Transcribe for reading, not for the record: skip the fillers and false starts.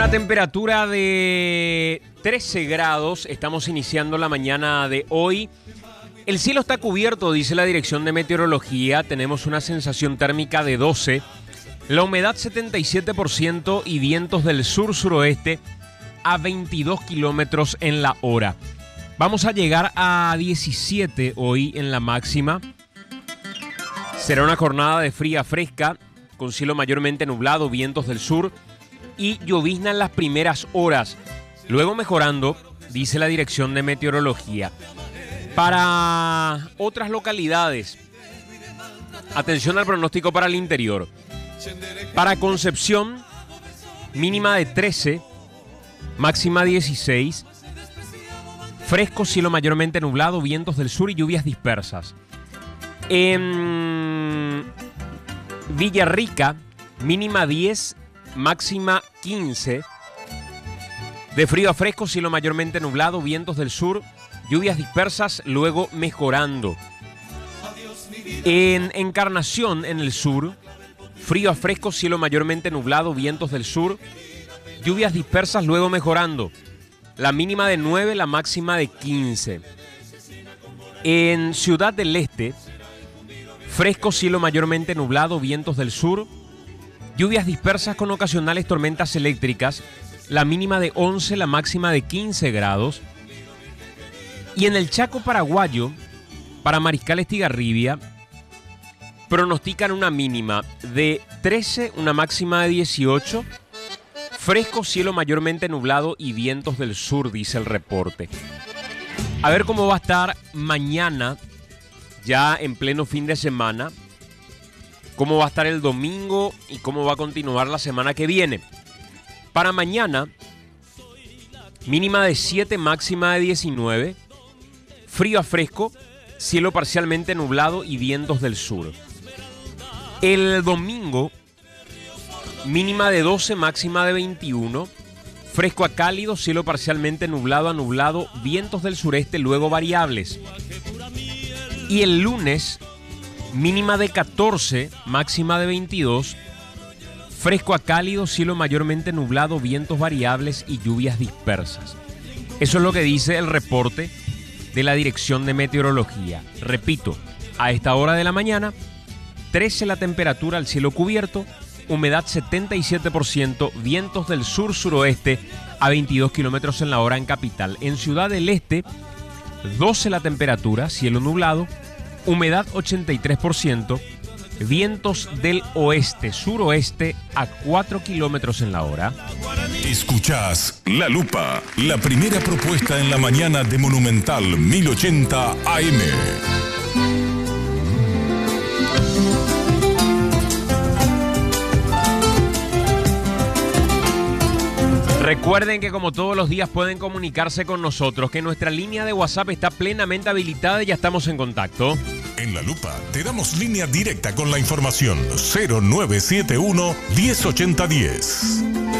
Una temperatura de 13 grados, estamos iniciando la mañana de hoy. El cielo está cubierto, dice la Dirección de Meteorología, tenemos una sensación térmica de 12, la humedad 77% y vientos del sur-suroeste a 22 kilómetros en la hora. Vamos a llegar a 17 hoy en la máxima. Será una jornada de fría fresca, con cielo mayormente nublado, vientos del sur y llovizna en las primeras horas. Luego mejorando, dice la Dirección de Meteorología. Para otras localidades, atención al pronóstico para el interior. Para Concepción, mínima de 13, máxima 16. Fresco, cielo mayormente nublado, vientos del sur y lluvias dispersas. En Villarrica, mínima 10, máxima 15. De frío a fresco, cielo mayormente nublado, vientos del sur, lluvias dispersas, luego mejorando. En Encarnación, en el sur, frío a fresco, cielo mayormente nublado, vientos del sur, lluvias dispersas, luego mejorando. La mínima de 9, la máxima de 15. En Ciudad del Este, fresco, cielo mayormente nublado, vientos del sur, lluvias dispersas con ocasionales tormentas eléctricas, la mínima de 11, la máxima de 15 grados. Y en el Chaco paraguayo, para Mariscal Estigarribia, pronostican una mínima de 13, una máxima de 18. Fresco, cielo mayormente nublado y vientos del sur, dice el reporte. A ver cómo va a estar mañana, ya en pleno fin de semana. Cómo va a estar el domingo y cómo va a continuar la semana que viene. Para mañana, mínima de 7, máxima de 19. Frío a fresco, cielo parcialmente nublado y vientos del sur. El domingo, mínima de 12, máxima de 21. Fresco a cálido, cielo parcialmente nublado a nublado, vientos del sureste, luego variables. Y el lunes, mínima de 14, máxima de 22. Fresco a cálido, cielo mayormente nublado, vientos variables y lluvias dispersas. Eso es lo que dice el reporte de la Dirección de Meteorología. Repito, a esta hora de la mañana, 13 la temperatura, al cielo cubierto, humedad 77%, vientos del sur-suroeste a 22 kilómetros en la hora en capital. En Ciudad del Este, 12 la temperatura, cielo nublado, humedad 83%, vientos del oeste, suroeste a 4 kilómetros en la hora. Escuchás La Lupa, la primera propuesta en la mañana de Monumental 1080 AM. Recuerden que como todos los días pueden comunicarse con nosotros, que nuestra línea de WhatsApp está plenamente habilitada y ya estamos en contacto. En La Lupa te damos línea directa con la información 0971 108010.